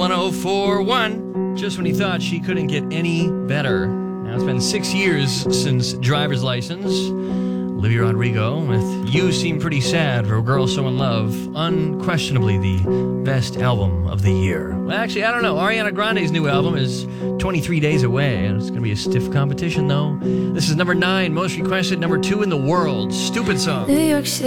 1041. Just when you thought she couldn't get any better. Now it's been 6 years since Driver's License. Olivia Rodrigo with You Seem Pretty Sad for a Girl So in Love. Unquestionably the best album of the year. Well, actually, I don't know. Ariana Grande's new album is 23 days away. And it's going to be a stiff competition, though. This is number 9, most requested, number 2 in the world. Stupid Song. New York City.